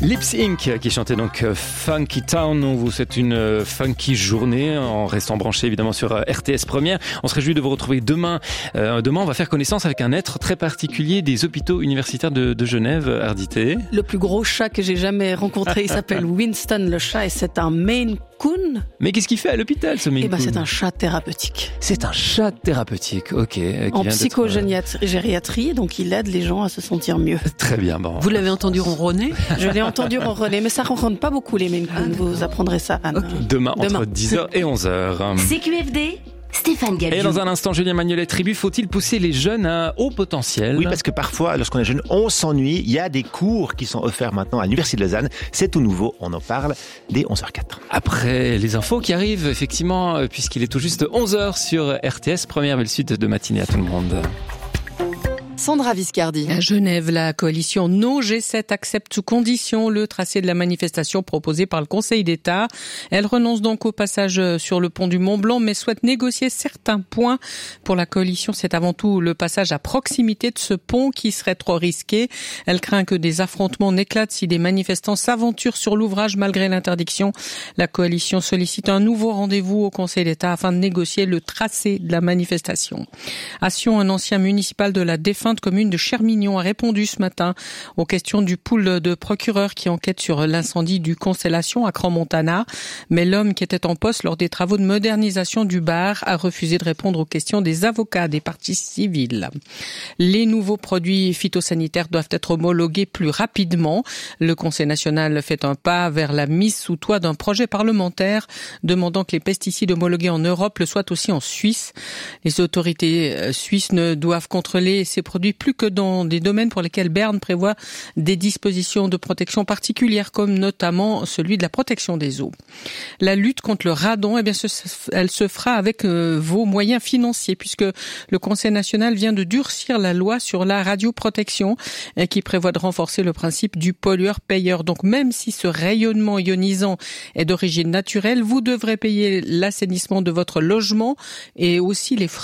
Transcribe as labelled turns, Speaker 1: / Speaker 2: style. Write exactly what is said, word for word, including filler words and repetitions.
Speaker 1: Lips Inc qui chantait donc Funky Town. On vous souhaite une funky journée en restant branché évidemment sur R T S Première. On se réjouit de vous retrouver demain. Euh, demain, on va faire connaissance avec un être très particulier des hôpitaux universitaires de, de Genève, Ardité.
Speaker 2: Le plus gros chat que j'ai jamais rencontré, il s'appelle Winston le chat et c'est un Maine Coon.
Speaker 1: Mais qu'est-ce qu'il fait à l'hôpital, ce Maine Coon ?
Speaker 2: Eh ben, c'est un chat thérapeutique.
Speaker 1: C'est un chat thérapeutique, ok.
Speaker 2: En psychogériatrie, donc il aide les gens à se sentir mieux.
Speaker 1: Très bien, bon.
Speaker 3: Vous l'avez entendu ronronner ?
Speaker 2: Je l'ai entendu ronronner, mais ça ronronne pas beaucoup les Maine Coon. Vous apprendrez ça, Anne.
Speaker 1: Okay. Demain,
Speaker 2: Demain,
Speaker 1: entre dix heures et onze heures.
Speaker 4: C Q F D, Stéphane Galliou.
Speaker 1: Et dans un instant, Julien Magnolet, Tribu, faut-il pousser les jeunes à haut potentiel ?
Speaker 5: Oui, parce que parfois, lorsqu'on est jeune, on s'ennuie. Il y a des cours qui sont offerts maintenant à l'Université de Lausanne. C'est tout nouveau. On en parle dès onze heures zéro quatre.
Speaker 1: Après les infos qui arrivent, effectivement, puisqu'il est tout juste onze heures sur R T S, première belle suite de matinée à tout le monde.
Speaker 6: Sandra Viscardi.
Speaker 3: À Genève, la coalition Non G sept accepte sous condition le tracé de la manifestation proposée par le Conseil d'État. Elle renonce donc au passage sur le pont du Mont-Blanc, mais souhaite négocier certains points. Pour la coalition, c'est avant tout le passage à proximité de ce pont qui serait trop risqué. Elle craint que des affrontements n'éclatent si des manifestants s'aventurent sur l'ouvrage malgré l'interdiction. La coalition sollicite un nouveau rendez-vous au Conseil d'État afin de négocier le tracé de la manifestation. À Sion, un ancien municipal de la défunte commune de Chermignon a répondu ce matin aux questions du pool de procureurs qui enquête sur l'incendie du Constellation à Crans-Montana. Mais l'homme qui était en poste lors des travaux de modernisation du bar a refusé de répondre aux questions des avocats des parties civiles. Les nouveaux produits phytosanitaires doivent être homologués plus rapidement. Le Conseil national fait un pas vers la mise sous toit d'un projet parlementaire demandant que les pesticides homologués en Europe le soient aussi en Suisse. Les autorités suisses ne doivent contrôler ces produits plus que dans des domaines pour lesquels Berne prévoit des dispositions de protection particulières, comme notamment celui de la protection des eaux. La lutte contre le radon, eh bien, ce, elle se fera avec euh, vos moyens financiers, puisque le Conseil national vient de durcir la loi sur la radioprotection, euh, qui prévoit de renforcer le principe du pollueur-payeur. Donc, même si ce rayonnement ionisant est d'origine naturelle, vous devrez payer l'assainissement de votre logement et aussi les frais